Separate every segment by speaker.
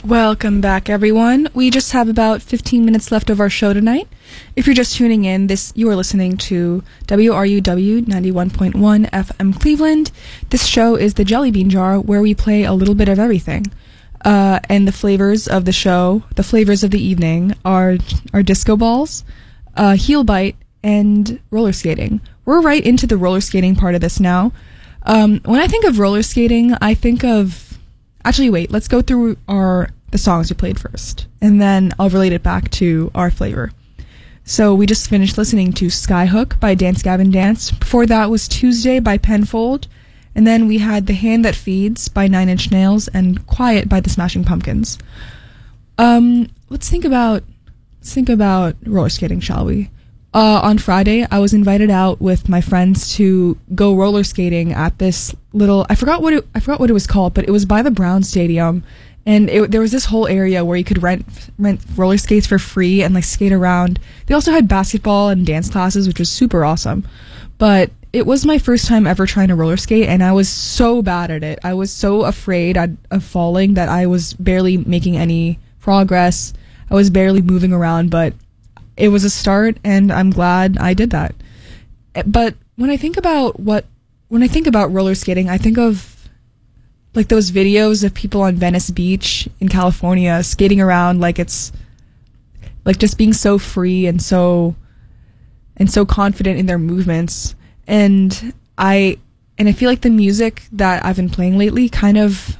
Speaker 1: Welcome back, everyone. We just have about 15 minutes left of our show tonight. If you're just tuning in, you are listening to WRUW 91.1 FM Cleveland. This show is the Jelly Bean Jar, where we play a little bit of everything. And the flavors of the show, the flavors of the evening, are disco balls, heel bite, and roller skating. We're right into the roller skating part of this now. When I think of roller skating, I think of... Actually, wait, let's go through the songs we played first, and then I'll relate it back to our flavor. So we just finished listening to Skyhook by Dance Gavin Dance. Before that was Tuesday by Penfold, and then we had The Hand That Feeds by Nine Inch Nails and Quiet by The Smashing Pumpkins. Let's think about roller skating, shall we? On Friday, I was invited out with my friends to go roller skating at this little... I forgot what it was called, but it was by the Brown Stadium, and there was this whole area where you could rent roller skates for free and like skate around. They also had basketball and dance classes, which was super awesome. But it was my first time ever trying to roller skate, and I was so bad at it. I was so afraid of falling that I was barely making any progress. I was barely moving around, but it was a start, and I'm glad I did that. But when I think about roller skating, I think of like those videos of people on Venice Beach in California skating around like it's like just being so free and so confident in their movements. And I feel like the music that I've been playing lately kind of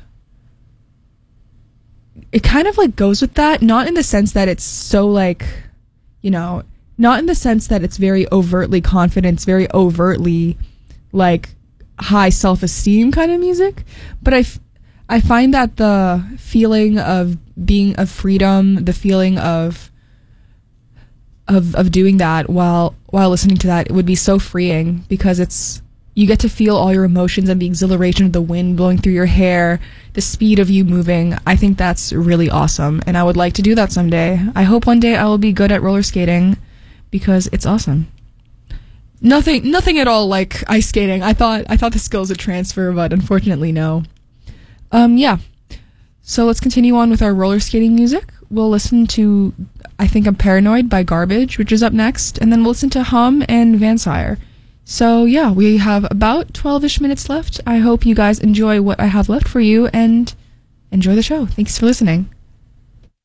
Speaker 1: like goes with that, not in the sense that it's so like, not in the sense that it's very overtly confident, it's very overtly like high self-esteem kind of music, but I find that the feeling of being of freedom, the feeling of doing that while listening to that, it would be so freeing, because you get to feel all your emotions and the exhilaration of the wind blowing through your hair, the speed of you moving. I think that's really awesome, and I would like to do that someday. I hope one day I will be good at roller skating, because it's awesome. Nothing at all like ice skating. I thought the skills would transfer, but unfortunately no. Yeah. So let's continue on with our roller skating music. We'll listen to I Think I'm Paranoid by Garbage, which is up next, and then we'll listen to Hum and Vansire. So yeah, we have about 12-ish minutes left. I hope you guys enjoy what I have left for you and enjoy the show. Thanks for listening.